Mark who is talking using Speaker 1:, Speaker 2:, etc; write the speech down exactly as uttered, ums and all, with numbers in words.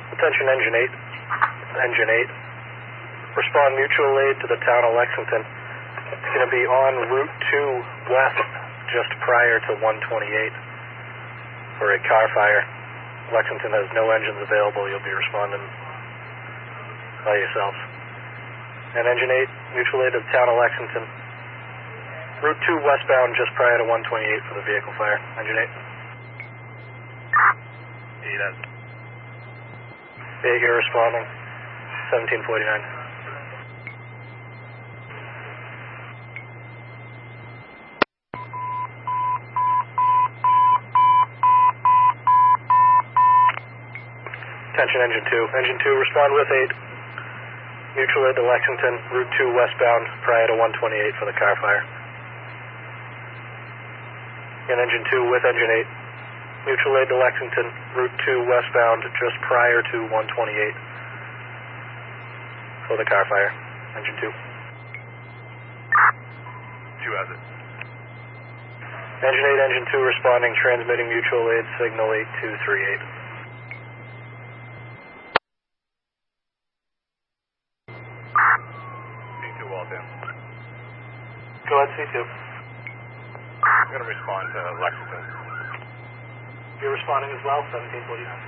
Speaker 1: Attention Engine eight. Engine eight. Respond mutual aid to the town of Lexington. It's going to be on Route two West, just prior to one twenty-eight, for a car fire. Lexington has no engines available. You'll be responding by yourselves. And Engine eight, mutual aid to the town of Lexington. Route two westbound, just prior to one twenty-eight for the vehicle fire. Engine eight. eight S. eight, you're responding. seventeen forty-nine. Attention Engine two. Engine two, respond with eight. Mutual aid to Lexington, Route two westbound, prior to one twenty-eight for the car fire. And Engine two with Engine eight. Mutual aid to Lexington, Route two westbound, just prior to one twenty-eight for the car fire. Engine two.
Speaker 2: two has it.
Speaker 1: Engine eight, Engine two responding, transmitting mutual aid signal eight two three eight.
Speaker 2: C two wall down.
Speaker 1: Go ahead, C two.
Speaker 2: I'm going to respond to Lexington.
Speaker 1: You're responding as well, seventeen forty-nine.